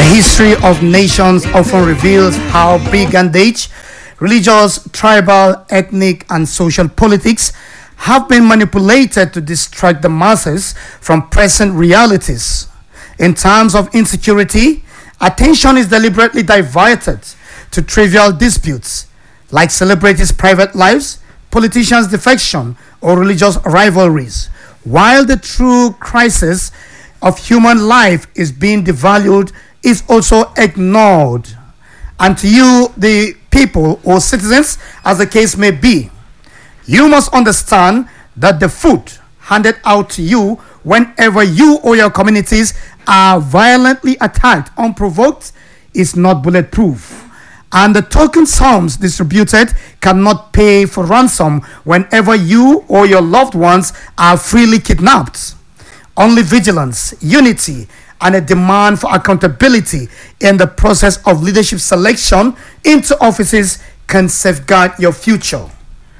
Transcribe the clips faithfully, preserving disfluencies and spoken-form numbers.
history of nations often reveals how brigandage, religious, tribal, ethnic, and social politics have been manipulated to distract the masses from present realities. In times of insecurity, attention is deliberately diverted to trivial disputes like celebrities' private lives, politicians' defection, or religious rivalries, while the true crisis of human life is being devalued, is also ignored. And to you, the people or citizens, as the case may be, you must understand that the food handed out to you whenever you or your communities are violently attacked unprovoked is not bulletproof. And the token sums distributed cannot pay for ransom whenever you or your loved ones are freely kidnapped. Only vigilance, unity, and a demand for accountability in the process of leadership selection into offices can safeguard your future.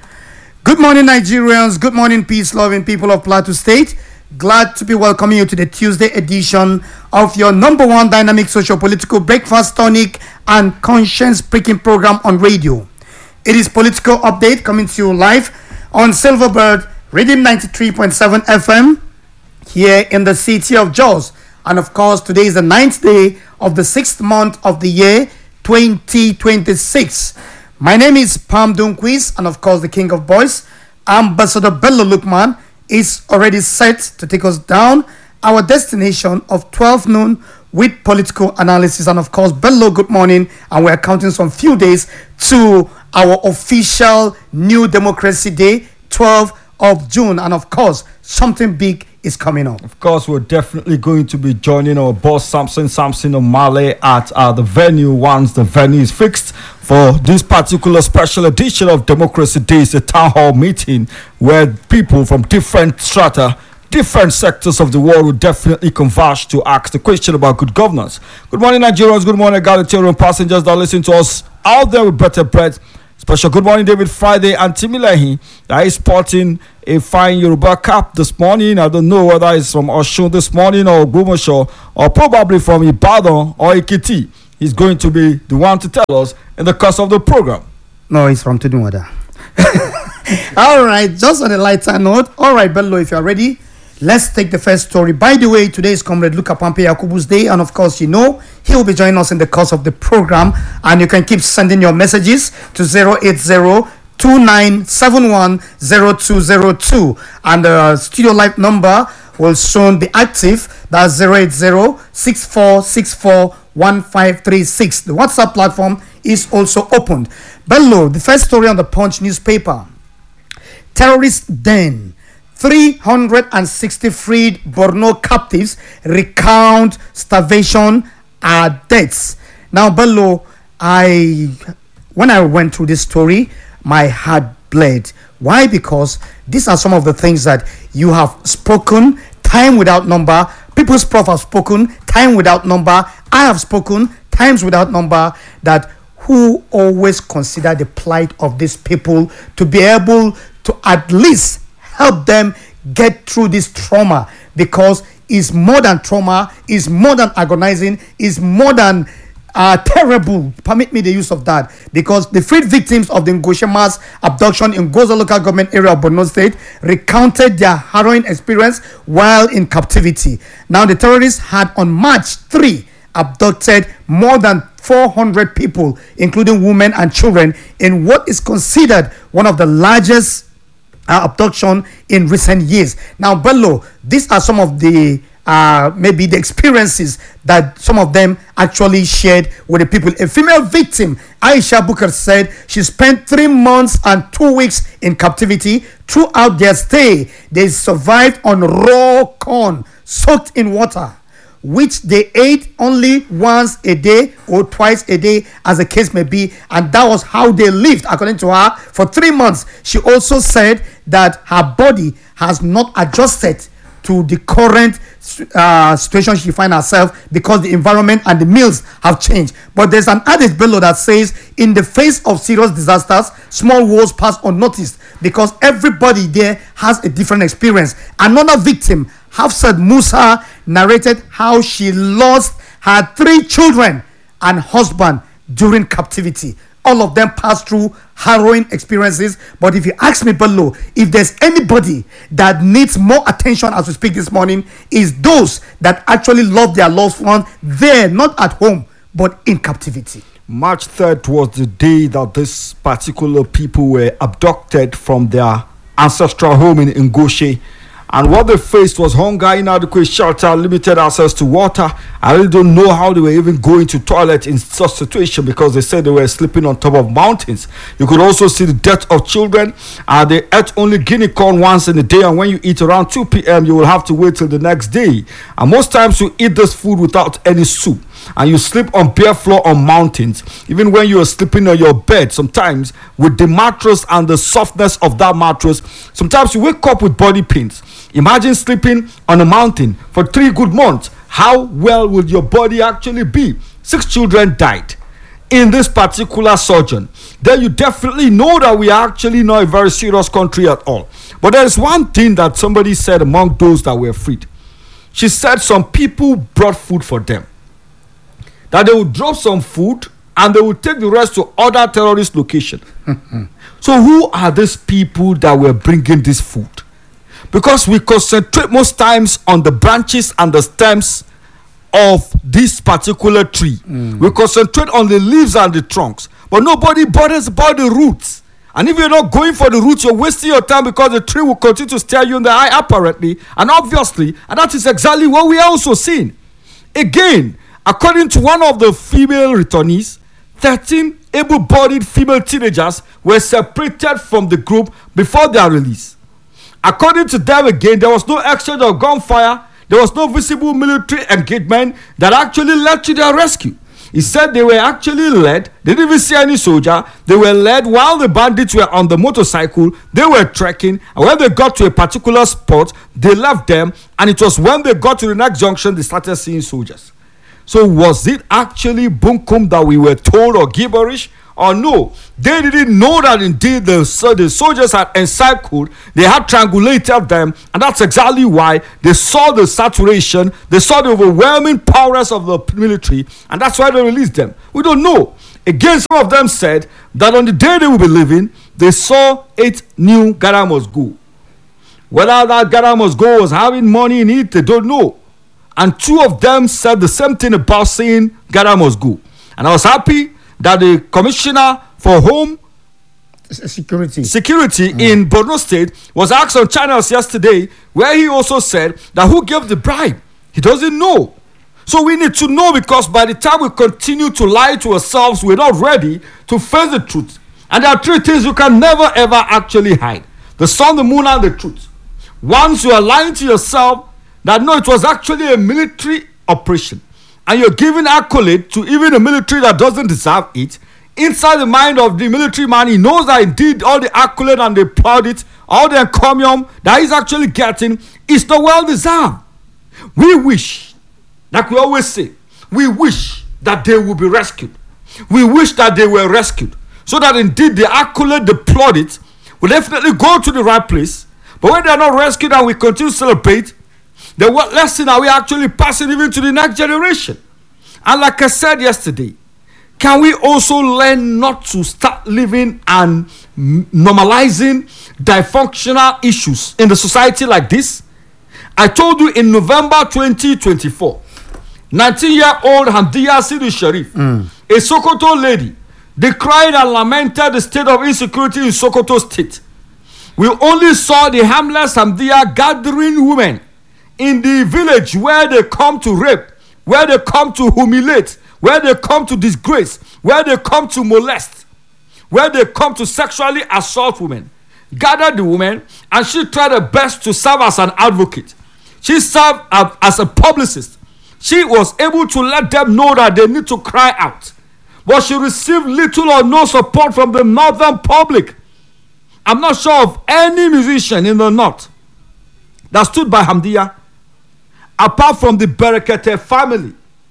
Good morning, Nigerians. Good morning, peace-loving people of Plateau State. Glad to be welcoming you to the Tuesday edition of your number one dynamic socio-political breakfast tonic and conscience-pricking program on radio. It is Political Update coming to you live on Silverbird Rhythm ninety-three point seven F M here in the city of Jos. And of course, today is the ninth day of the sixth month of the year twenty twenty-six. My name is Pam Dunquiz, and of course, the King of Boys, Ambassador Bello Lukman, is already set to take us down our destination of twelve noon with political analysis. And of course, Bello, good morning. And we're counting some few days to our official New Democracy Day, twelfth of June. And of course, something big is coming up. Of course, we're definitely going to be joining our boss Samson Samson O'Malley at uh, the venue once the venue is fixed for this particular special edition of Democracy Days, a town hall meeting where people from different strata, different sectors of the world will definitely converge to ask the question about good governance. Good morning, Nigerians. Good morning, egalitarian passengers that listen to us out there with better bread. Special good morning, David Friday and Timilehi, that is sporting a fine Yoruba cap this morning. I don't know whether it's from Oshun this morning or Gumosho or probably from Ibadan or Ekiti. He's going to be the one to tell us in the course of the program. No, it's from Tudunwada. All right, just on a lighter note. All right, Bello, if you're ready, let's take the first story. By the way, today is Comrade Luka Pampe Yakubu's day, and of course, you know, he will be joining us in the course of the program, and you can keep sending your messages to zero eight zero, two nine seven one, zero two zero two, and the studio live number will soon be active. That's zero eight zero, six four six four, one five three six. The WhatsApp platform is also opened. Bello, the first story on the Punch newspaper. Terrorist den. three hundred sixty freed Borno captives recount starvation and deaths. Now, Bello, I when I went through this story, my heart bled. Why? Because these are some of the things that you have spoken time without number. People's Prof have spoken time without number. I have spoken times without number, that who always consider the plight of these people to be able to at least help them get through this trauma, because it's more than trauma, it's more than agonizing, it's more than uh, terrible. Permit me the use of that, because the freed victims of the Ngoshe mass abduction in Goza local government area of Borno State recounted their harrowing experience while in captivity. Now, the terrorists had on March third abducted more than four hundred people, including women and children, in what is considered one of the largest Uh, abduction in recent years. Now, Bello, these are some of the uh, maybe the experiences that some of them actually shared with the people. A female victim, Aisha Bukar, said she spent three months and two weeks in captivity. Throughout their stay, they survived on raw corn soaked in water, which they ate only once a day or twice a day, as the case may be, and that was how they lived, according to her, for three months. She also said that her body has not adjusted to the current uh, situation she finds herself, because the environment and the meals have changed. But there's an adage below that says, in the face of serious disasters, small woes pass unnoticed, because everybody there has a different experience. Another victim, Hafsat Musa, narrated how she lost had three children and husband during captivity. All of them passed through harrowing experiences. But if you ask me below, if there's anybody that needs more attention as we speak this morning, is those that actually love their loved one there, not at home, but in captivity. March third was the day that this particular people were abducted from their ancestral home in Ngoshe. And what they faced was hunger, inadequate shelter, limited access to water. I really don't know how they were even going to toilet in such situation, because they said they were sleeping on top of mountains. You could also see the death of children. Uh, they ate only guinea corn once in a day, and when you eat around two p.m., you will have to wait till the next day. And most times you eat this food without any soup. And you sleep on bare floor on mountains. Even when you are sleeping on your bed, sometimes with the mattress and the softness of that mattress, sometimes you wake up with body pains. Imagine sleeping on a mountain for three good months. How well will your body actually be? Six children died in this particular sojourn. Then you definitely know that we are actually not a very serious country at all. But there is one thing that somebody said among those that were freed. She said some people brought food for them, that they would drop some food and they would take the rest to other terrorist locations. So who are these people that were bringing this food? Because we concentrate most times on the branches and the stems of this particular tree. Mm. We concentrate on the leaves and the trunks, but nobody bothers about the roots. And if you're not going for the roots, you're wasting your time, because the tree will continue to stare you in the eye, apparently and obviously. And that is exactly what we are also seeing. Again, according to one of the female returnees, thirteen able-bodied female teenagers were separated from the group before their release. According to them again, there was no exchange of gunfire. There was no visible military engagement that actually led to their rescue. He said they were actually led. They didn't even see any soldier. They were led while the bandits were on the motorcycle. They were trekking. And when they got to a particular spot, they left them. And it was when they got to the next junction, they started seeing soldiers. So was it actually bunkum that we were told, or gibberish? Or no, they didn't know that indeed the, so the soldiers had encircled, they had triangulated them, and that's exactly why they saw the saturation, they saw the overwhelming powers of the military, and that's why they released them. We don't know. Again, some of them said that on the day they will be leaving, they saw eight new Ghana Must Go. Whether that Ghana Must Go was having money in it, they don't know. And two of them said the same thing about saying Ghana Must Go. And I was happy that the commissioner for home security security mm. in Borno State was asked on channels yesterday, where he also said that who gave the bribe, he doesn't know. So we need to know, because by the time we continue to lie to ourselves, we're not ready to face the truth. And there are three things you can never ever actually hide: the sun, the moon, and the truth. Once you are lying to yourself that no, it was actually a military operation, and you're giving accolade to even a military that doesn't deserve it, inside the mind of the military man, he knows that indeed all the accolade and the plaudit, all the encomium that he's actually getting is not well deserved. We wish, like we always say, we wish that they will be rescued. We wish that they were rescued, so that indeed the accolade, the plaudit, will definitely go to the right place. But when they are not rescued and we continue to celebrate, then what lesson are we actually passing even to the next generation? And like I said yesterday, can we also learn not to start living and normalizing dysfunctional issues in the society like this? I told you in November twenty twenty-four, nineteen-year-old Hamdiya Sidi Sharif, mm. a Sokoto lady, decried and lamented the state of insecurity in Sokoto State. We only saw the harmless Hamdiya gathering women in the village where they come to rape, where they come to humiliate, where they come to disgrace, where they come to molest, where they come to sexually assault women. Gathered the women, and she tried her best to serve as an advocate. She served as a publicist. She was able to let them know that they need to cry out. But she received little or no support from the northern public. I'm not sure of any musician in the north that stood by Hamdiya, apart from the Berekete family.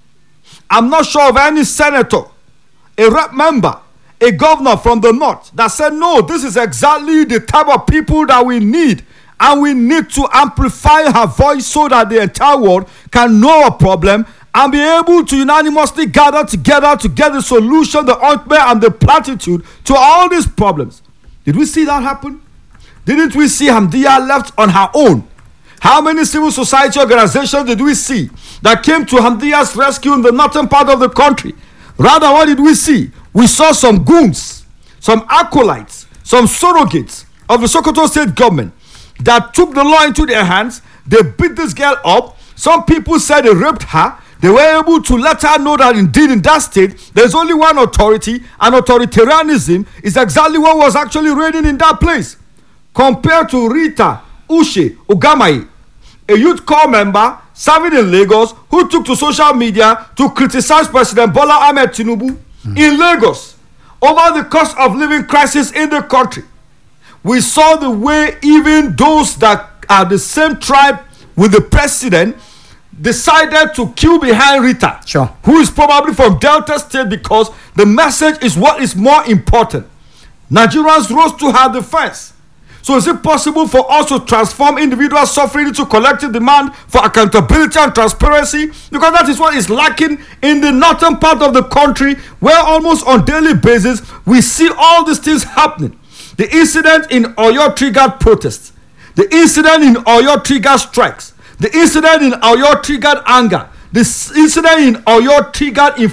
I'm not sure of any senator, a rep member, a governor from the north that said, no, this is exactly the type of people that we need, and we need to amplify her voice so that the entire world can know a problem and be able to unanimously gather together to get the solution, the ointment, and the platitude to all these problems. Did we see that happen? Didn't we see Hamdiya left on her own? How many civil society organizations did we see that came to Hamdiya's rescue in the northern part of the country? Rather, what did we see? We saw some goons, some acolytes, some surrogates of the Sokoto state government that took the law into their hands. They beat this girl up. Some people said they raped her. They were able to let her know that indeed in that state there's only one authority, and authoritarianism is exactly what was actually reigning in that place. Compared to Rita Ushe Ugamai, a youth corps member serving in Lagos, who took to social media to criticize President Bola Ahmed Tinubu mm. in Lagos over the cost of living crisis in the country. We saw the way even those that are the same tribe with the president decided to queue behind Rita, sure. who is probably from Delta State, because the message is what is more important. Nigerians rose to her defense. So is it possible for us to transform individual suffering into collective demand for accountability and transparency? Because that is what is lacking in the northern part of the country, where almost on daily basis we see all these things happening. The incident in Oyo triggered protests. The incident in Oyo triggered strikes. The incident in Oyo triggered anger. The incident in Oyo triggered